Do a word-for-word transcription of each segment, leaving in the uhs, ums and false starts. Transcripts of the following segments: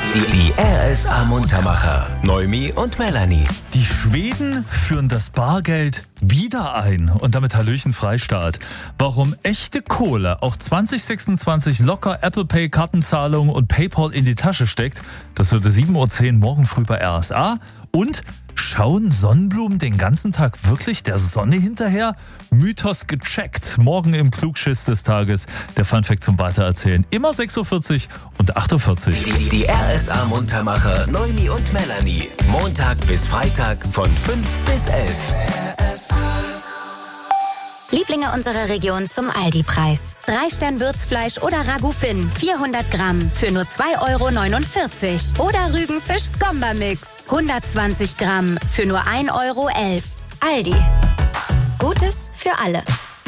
Die, die R S A Muntermacher. Noemi und Melanie. Die Schweden führen das Bargeld wieder ein und damit Hallöchen Freistaat. Warum echte Kohle auch zwanzig sechsundzwanzig locker Apple Pay, Kartenzahlungen und PayPal in die Tasche steckt, das wird sieben Uhr zehn morgen früh bei R S A. Und schauen Sonnenblumen den ganzen Tag wirklich der Sonne hinterher? Mythos gecheckt. Morgen im Klugschiss des Tages. Der Funfact zum Weitererzählen. Immer sechs Uhr vierzig und acht Uhr vierzig. Die, die R S A Muntermacher Noemi und Melanie. Montag bis Freitag von fünf bis elf. R S A. Lieblinge unserer Region zum Aldi-Preis. Drei Stern Würzfleisch oder Ragout Finn, vierhundert Gramm für nur zwei Euro neunundvierzig. Oder Rügenfisch Skomba-Mix, hundertzwanzig Gramm für nur ein Euro elf. Aldi. Gutes für alle.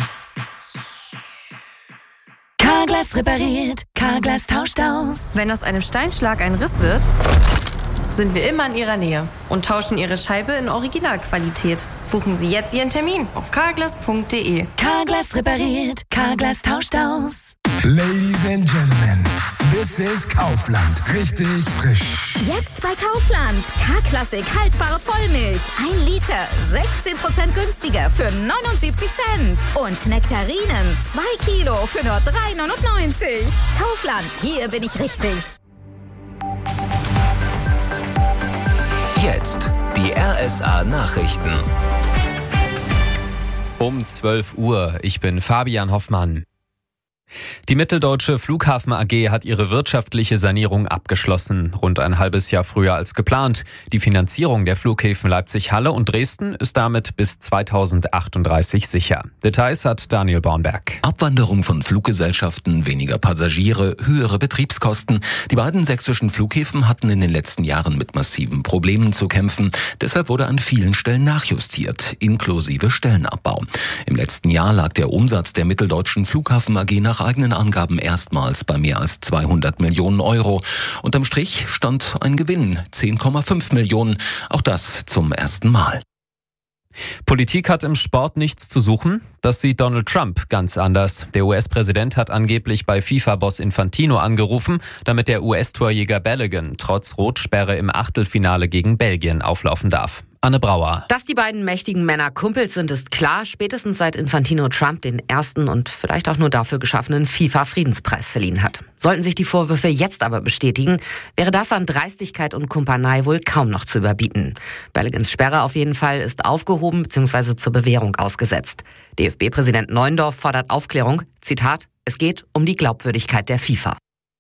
Carglass repariert, Carglass tauscht aus. Wenn aus einem Steinschlag ein Riss wird, sind wir immer in Ihrer Nähe und tauschen Ihre Scheibe in Originalqualität. Buchen Sie jetzt Ihren Termin auf carglass punkt de. Carglass repariert, Carglass tauscht aus. Ladies and Gentlemen, this is Kaufland. Richtig frisch. Jetzt bei Kaufland. K-Klassik haltbare Vollmilch. Ein Liter, sechzehn Prozent günstiger für neunundsiebzig Cent. Und Nektarinen, zwei Kilo für nur drei neunundneunzig. Kaufland, hier bin ich richtig. Jetzt die R S A Nachrichten. Um zwölf Uhr, ich bin Fabian Hoffmann. Die Mitteldeutsche Flughafen A G hat ihre wirtschaftliche Sanierung abgeschlossen, rund ein halbes Jahr früher als geplant. Die Finanzierung der Flughäfen Leipzig-Halle und Dresden ist damit bis zweitausendachtunddreißig sicher. Details hat Daniel Bornberg. Abwanderung von Fluggesellschaften, weniger Passagiere, höhere Betriebskosten. Die beiden sächsischen Flughäfen hatten in den letzten Jahren mit massiven Problemen zu kämpfen. Deshalb wurde an vielen Stellen nachjustiert, inklusive Stellenabbau. Im letzten Jahr lag der Umsatz der Mitteldeutschen Flughafen A G nach eigenen Angaben erstmals bei mehr als zweihundert Millionen Euro. Unterm Strich stand ein Gewinn, zehn Komma fünf Millionen, auch das zum ersten Mal. Politik hat im Sport nichts zu suchen. Das sieht Donald Trump ganz anders. Der U S-Präsident hat angeblich bei FIFA-Boss Infantino angerufen, damit der U S-Torjäger Balogun trotz Rotsperre im Achtelfinale gegen Belgien auflaufen darf. Anne Brauer. Dass die beiden mächtigen Männer Kumpels sind, ist klar, spätestens seit Infantino Trump den ersten und vielleicht auch nur dafür geschaffenen FIFA-Friedenspreis verliehen hat. Sollten sich die Vorwürfe jetzt aber bestätigen, wäre das an Dreistigkeit und Kumpanei wohl kaum noch zu überbieten. Balloguns Sperre auf jeden Fall ist aufgehoben bzw. zur Bewährung ausgesetzt. D F B-Präsident Neuendorf fordert Aufklärung. Zitat: Es geht um die Glaubwürdigkeit der FIFA.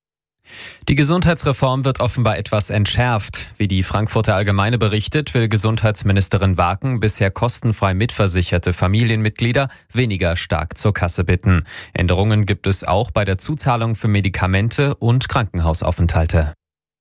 Die Gesundheitsreform wird offenbar etwas entschärft. Wie die Frankfurter Allgemeine berichtet, will Gesundheitsministerin Waken bisher kostenfrei mitversicherte Familienmitglieder weniger stark zur Kasse bitten. Änderungen gibt es auch bei der Zuzahlung für Medikamente und Krankenhausaufenthalte.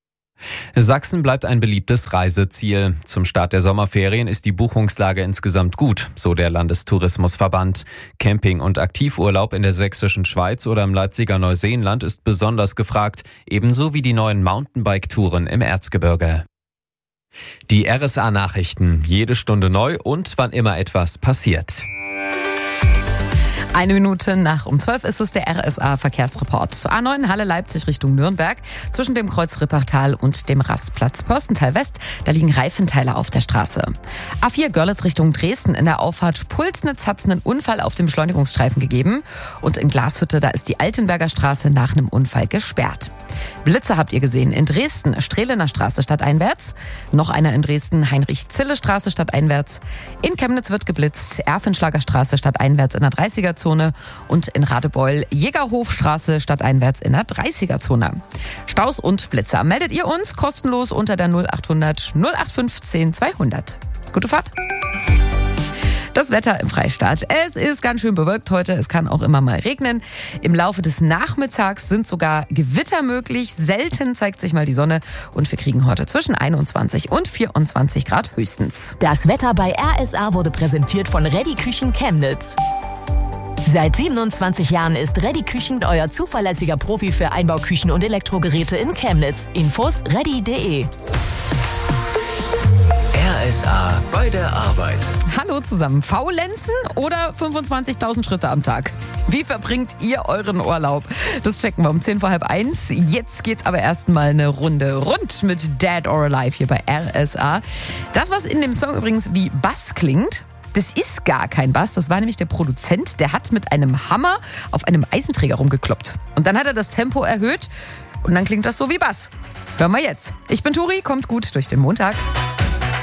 Sachsen bleibt ein beliebtes Reiseziel. Zum Start der Sommerferien ist die Buchungslage insgesamt gut, so der Landestourismusverband. Camping- und Aktivurlaub in der sächsischen Schweiz oder im Leipziger Neuseenland ist besonders gefragt, ebenso wie die neuen Mountainbike-Touren im Erzgebirge. Die R S A-Nachrichten, jede Stunde neu und wann immer etwas passiert. Eine Minute nach um zwölf ist es der R S A-Verkehrsreport. A neun Halle Leipzig Richtung Nürnberg. Zwischen dem Kreuz Rippertal und dem Rastplatz Pörstental West, da liegen Reifenteile auf der Straße. A vier Görlitz Richtung Dresden. In der Auffahrt Pulsnitz hat es einen Unfall auf dem Beschleunigungsstreifen gegeben. Und in Glashütte, da ist die Altenberger Straße nach einem Unfall gesperrt. Blitze habt ihr gesehen. In Dresden Strehlener Straße stadteinwärts. Noch einer in Dresden Heinrich-Zille Straße stadteinwärts. In Chemnitz wird geblitzt. Erfenschlager Straße stadteinwärts in der dreißiger-Zone. Und in Radebeul Jägerhofstraße stadteinwärts in der dreißiger-Zone. Staus und Blitzer meldet ihr uns kostenlos unter der null achthundert null acht fünfzehn zweihundert. Gute Fahrt! Das Wetter im Freistaat. Es ist ganz schön bewölkt heute. Es kann auch immer mal regnen. Im Laufe des Nachmittags sind sogar Gewitter möglich. Selten zeigt sich mal die Sonne. Und wir kriegen heute zwischen einundzwanzig und vierundzwanzig Grad höchstens. Das Wetter bei R S A wurde präsentiert von Ready Küchen Chemnitz. Seit siebenundzwanzig Jahren ist Ready Küchen euer zuverlässiger Profi für Einbauküchen und Elektrogeräte in Chemnitz. Infos ready punkt de. R S A bei der Arbeit. Hallo zusammen. Faulenzen oder fünfundzwanzigtausend Schritte am Tag? Wie verbringt ihr euren Urlaub? Das checken wir um zehn vor halb eins. Jetzt geht's aber erstmal eine Runde rund mit Dead or Alive hier bei R S A. Das, was in dem Song übrigens wie Bass klingt, das ist gar kein Bass. Das war nämlich der Produzent, der hat mit einem Hammer auf einem Eisenträger rumgekloppt. Und dann hat er das Tempo erhöht und dann klingt das so wie Bass. Hören wir jetzt. Ich bin Turi, kommt gut durch den Montag.